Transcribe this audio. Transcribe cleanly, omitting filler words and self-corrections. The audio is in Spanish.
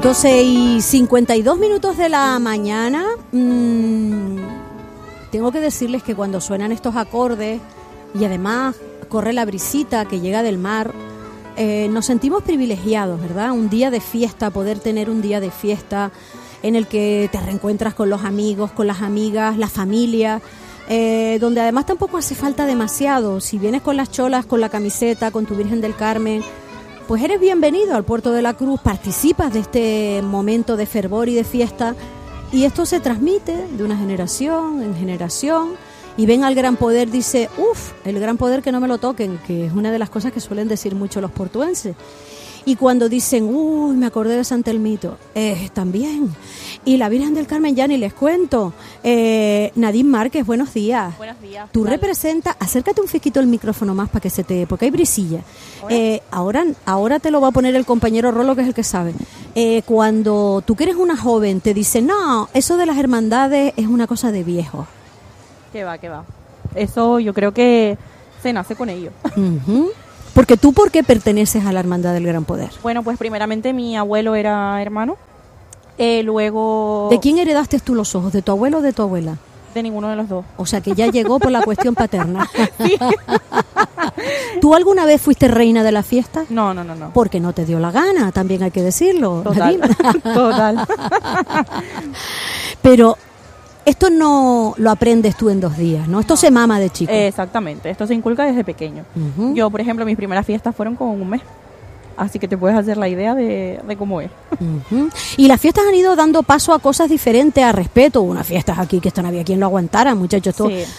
12:52 de la mañana. Tengo que decirles que cuando suenan estos acordes y además corre la brisita que llega del mar, nos sentimos privilegiados, ¿verdad? Un día de fiesta, poder tener un día de fiesta en el que te reencuentras con los amigos, con las amigas, la familia, donde además tampoco hace falta demasiado. Si vienes con las cholas, con la camiseta, con tu Virgen del Carmen, pues eres bienvenido al Puerto de la Cruz, participas de este momento de fervor y de fiesta, y esto se transmite de una generación en generación, y ven al gran poder, dice, el gran poder que no me lo toquen, que es una de las cosas que suelen decir mucho los portuenses. Y cuando dicen, me acordé de San Telmito, también. Y la Virgen del Carmen ya ni les cuento. Nadine Márquez, buenos días. Buenos días. Tú representas, acércate un fisquito el micrófono más para que se te, porque hay brisilla. Ahora te lo va a poner el compañero Rolo, que es el que sabe. Cuando tú que eres una joven, te dicen, no, eso de las hermandades es una cosa de viejo. ¿Qué va? Eso yo creo que se nace con ello. Uh-huh. Porque tú, ¿por qué perteneces a la Hermandad del Gran Poder? Bueno, pues primeramente mi abuelo era hermano. Luego... ¿De quién heredaste tú los ojos? ¿De tu abuelo o de tu abuela? De ninguno de los dos. O sea, que ya llegó por la cuestión paterna. Sí. ¿Tú alguna vez fuiste reina de la fiesta? No. Porque no te dio la gana, también hay que decirlo. Total. Pero esto no lo aprendes tú en 2 días, ¿no? Esto se mama de chico. Exactamente, esto se inculca desde pequeño. Uh-huh. Yo, por ejemplo, mis primeras fiestas fueron con 1 mes. Así que te puedes hacer la idea de cómo es. Uh-huh. Y las fiestas han ido dando paso a cosas diferentes, a respeto. Unas fiestas aquí que esto no había quien lo aguantara, muchachos. Esto, sí.